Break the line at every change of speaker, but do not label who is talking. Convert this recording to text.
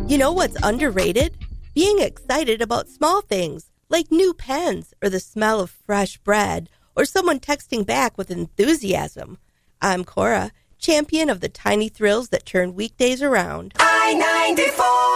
You know what's underrated? Being excited about small things, like new pens or the smell of fresh bread, or someone texting back with enthusiasm. I'm Cora, champion of the tiny thrills that turn weekdays around.
I-94!